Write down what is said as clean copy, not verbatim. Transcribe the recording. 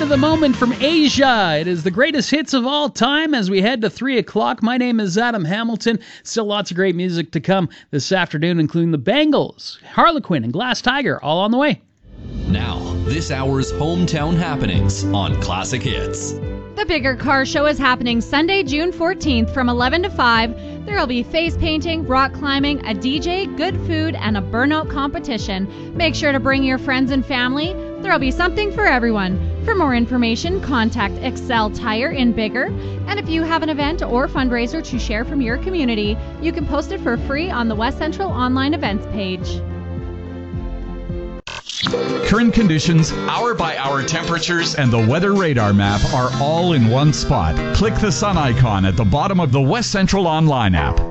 of the moment from Asia. It is the greatest hits of all time as we head to 3 o'clock. My name is Adam Hamilton. Still lots of great music to come this afternoon, including the Bangles, Harlequin, and Glass Tiger, all on the way. Now, this hour's hometown happenings on Classic Hits. The Bigger Car Show is happening Sunday, June 14th from 11 to 5. There will be face painting, rock climbing, a DJ, good food, and a burnout competition. Make sure to bring your friends and family. There will be something for everyone. For more information, contact Excel Tire in Bigger. And if you have an event or fundraiser to share from your community, you can post it for free on the West Central online events page. Current conditions, hour-by-hour temperatures, and the weather radar map are all in one spot. Click the sun icon at the bottom of the West Central Online app.